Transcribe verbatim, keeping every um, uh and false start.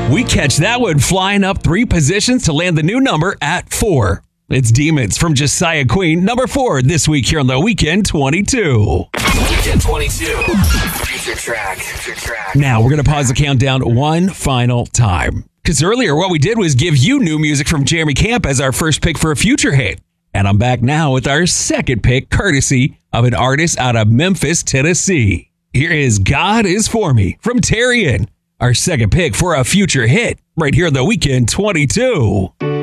We catch that one flying up three positions to land the new number at four. It's Demons from Josiah Queen, number four this week here on the Weekend twenty-two. Weekend twenty-two. Future track. Future track. Now we're going to pause the countdown one final time. Because earlier what we did was give you new music from Jeremy Camp as our first pick for a future hit. And I'm back now with our second pick, courtesy of an artist out of Memphis, Tennessee. Here is God Is For Me from Terrian, our second pick for a future hit right here on the Weekend twenty-two.